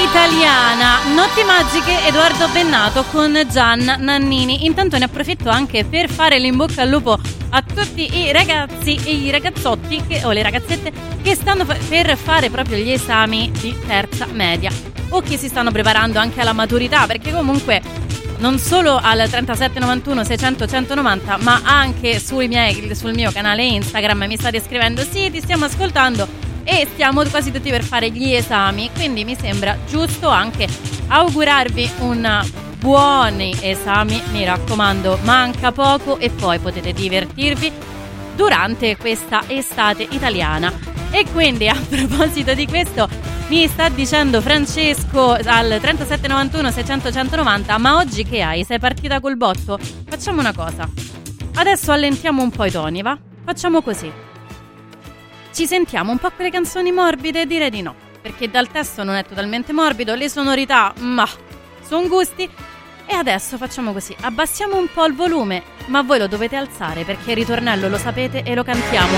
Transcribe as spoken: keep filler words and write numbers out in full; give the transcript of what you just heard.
italiana, notti magiche, Edoardo Bennato con Gian Nannini. Intanto ne approfitto anche per fare l'in bocca al lupo a tutti i ragazzi e i ragazzotti che, o le ragazzette che stanno fa- per fare proprio gli esami di terza media o che si stanno preparando anche alla maturità, perché comunque non solo al trentasette novantuno seicento centonovanta ma anche sui miei, sul mio canale Instagram mi state scrivendo: sì, ti stiamo ascoltando e stiamo quasi tutti per fare gli esami, quindi mi sembra giusto anche augurarvi un buoni esami, mi raccomando, manca poco e poi potete divertirvi durante questa estate italiana. E quindi a proposito di questo mi sta dicendo Francesco al trentasette novantuno seicento centonovanta: ma oggi che hai? Sei partita col botto? Facciamo una cosa, adesso allentiamo un po' i toni, va? Facciamo così, ci sentiamo un po' quelle canzoni morbide? Direi di no, perché dal testo non è totalmente morbido, le sonorità, ma sono gusti. E adesso facciamo così, abbassiamo un po' il volume, ma voi lo dovete alzare perché il ritornello lo sapete e lo cantiamo.